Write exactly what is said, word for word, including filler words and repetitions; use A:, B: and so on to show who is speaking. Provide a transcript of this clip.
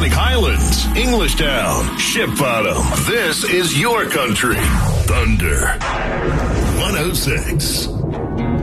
A: Atlantic Highlands, Englishtown, Ship Bottom. This is your country. Thunder one oh six.